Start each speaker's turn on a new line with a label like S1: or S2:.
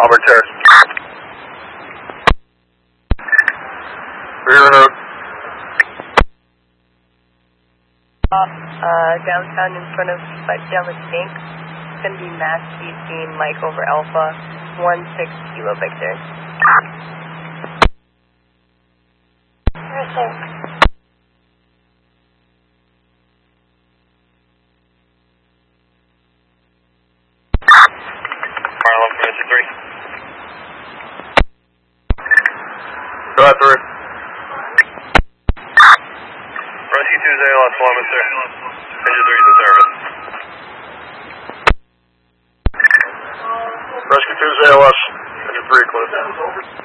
S1: Auburn Terrace. Rear road.
S2: Downtown in front of Fidelis Bank. It's going to be mass speed beam Mike over Alpha, 16 Kilo Victor.
S3: Yes, sir.
S1: Marlon from Mission 3. Go out through. Rescue 2's ALS Columbus, sir. Engine 3's in service. Rescue 2's ALS. Engine 3 closed.